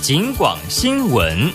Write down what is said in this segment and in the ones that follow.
警广新闻。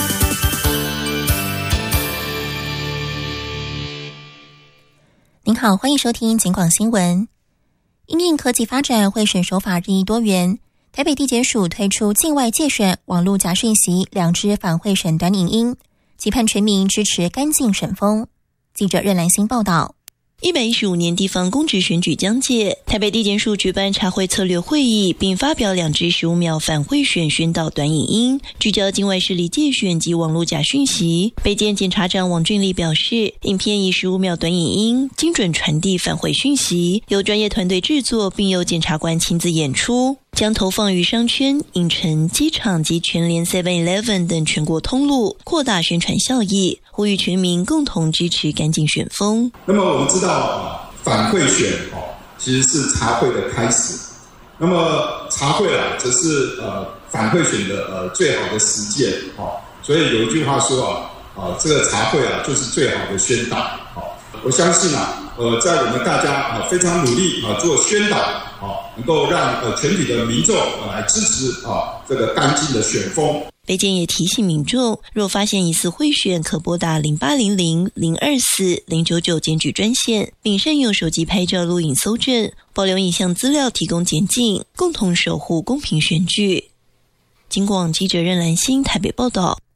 您好，欢迎收听警广新闻。因应科技发展，贿选手法日益多元，台北地检署推出境外介选、网络假讯息2支反贿选短影音，期盼全民支持干净审风。记者任兰心报道。 115年地方公职选举将届，台北地检署举办查贿策略会议，并发表2支15秒反贿选宣导短影音，聚焦境外势力介选及网络假讯息。北检检察长王俊立表示，影片以15秒短影音精准传递反贿讯息，由专业团队制作，并由检察官亲自演出，将投放于商圈、影城、机场及全联 7-Eleven 等全国通路，扩大宣传效益，呼吁全民共同支持干净选风。 那么我们知道反贿选其实是查贿的开始，那么查贿则是反贿选的最好的实践所以有一句话说这个查贿就是最好的宣导我相信在我们大家非常努力做宣导能够让全体的民众来支持这个干净的选风。 北检也提醒民众，若发现疑似贿选，可拨打0800-024-099检举专线，并善用手机拍照录影搜证，保留影像资料提供检警，共同守护公平选举。警广记者任兰心台北报道。